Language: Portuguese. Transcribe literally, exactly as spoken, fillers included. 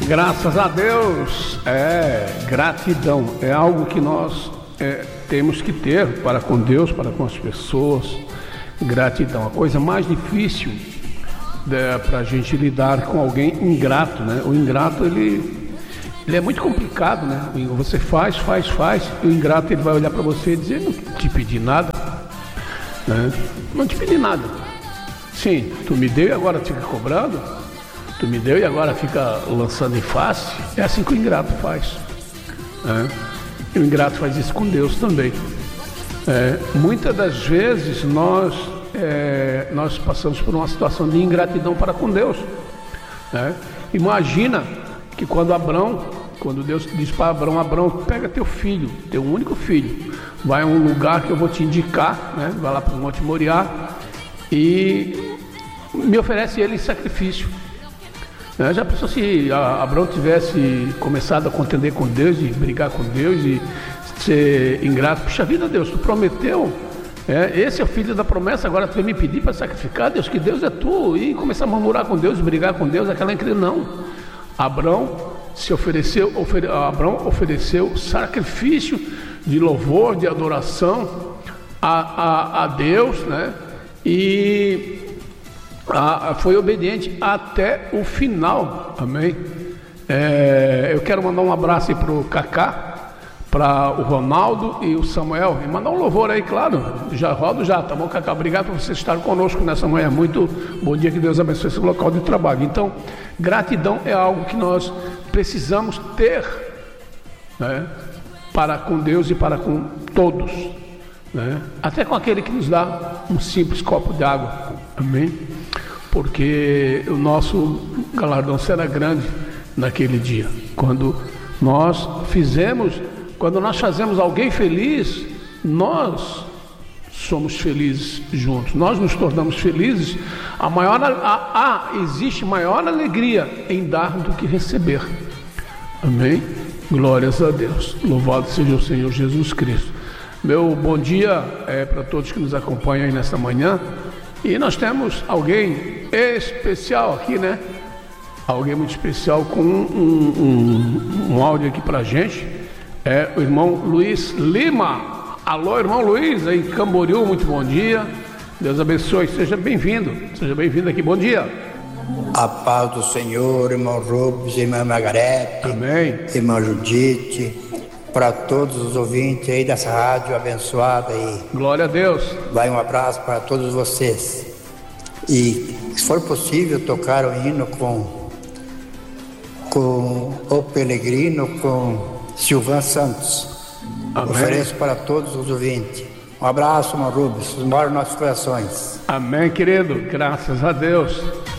Graças a Deus, é gratidão, é algo que nós é, temos que ter para com Deus, para com as pessoas. Gratidão, a coisa mais difícil é, para a gente lidar com alguém ingrato, né? O ingrato, ele, ele é muito complicado, né? Você faz, faz, faz, e o ingrato ele vai olhar para você e dizer, não te pedi nada, né? Não te pedi nada. Sim, tu me deu e agora fica cobrando? Tu me deu e agora fica lançando em face? É assim que o ingrato faz, né? E o ingrato faz isso com Deus também. É, muitas das vezes nós, é, nós passamos por uma situação de ingratidão para com Deus, né? Imagina que quando Abrão, quando Deus diz para Abrão, Abrão, pega teu filho, teu único filho, vai a um lugar que eu vou te indicar, né? Vai lá para o Monte Moriá e me oferece ele em sacrifício. Né? Já pensou se Abrão tivesse começado a contender com Deus e brigar com Deus e ser ingrato? Puxa vida, Deus, tu prometeu, é, esse é o filho da promessa, agora tu vai me pedir para sacrificar, Deus, que Deus é tu, e começar a murmurar com Deus, brigar com Deus, aquela incrível. Não, Abrão se ofereceu, ofere, Abrão ofereceu sacrifício de louvor, de adoração a, a, a Deus, né? E a, a, foi obediente até o final, amém? É, eu quero mandar um abraço aí pro Cacá, para o Ronaldo e o Samuel, e mandar um louvor aí, claro, já rodo já, tá bom, Cacá? Obrigado por você estar conosco nessa manhã, muito bom dia, que Deus abençoe esse local de trabalho. Então, gratidão é algo que nós precisamos ter, né, para com Deus e para com todos, né, até com aquele que nos dá um simples copo de água, amém? Porque o nosso galardão será grande naquele dia, quando nós fizemos Quando nós fazemos alguém feliz, nós somos felizes juntos. Nós nos tornamos felizes. A maior, a, a, existe maior alegria em dar do que receber. Amém? Glórias a Deus. Louvado seja o Senhor Jesus Cristo. Meu bom dia é para todos que nos acompanham aí nesta manhã. E nós temos alguém especial aqui, né? Alguém muito especial com um, um, um, um áudio aqui para a gente. É o irmão Luiz Lima. Alô, irmão Luiz, aí em Camboriú, muito bom dia. Deus abençoe, seja bem-vindo. Seja bem-vindo aqui, bom dia. A paz do Senhor, irmão Rubens, irmã Margarete, amém. Irmã Judite, para todos os ouvintes aí dessa rádio abençoada aí. Glória a Deus. Vai um abraço para todos vocês. E, se for possível, tocar o hino com, com o Peregrino, com Silvan Santos. Amém. Ofereço para todos os ouvintes. Um abraço, irmão Rubens. Mora nos nossos corações. Amém, querido. Graças a Deus.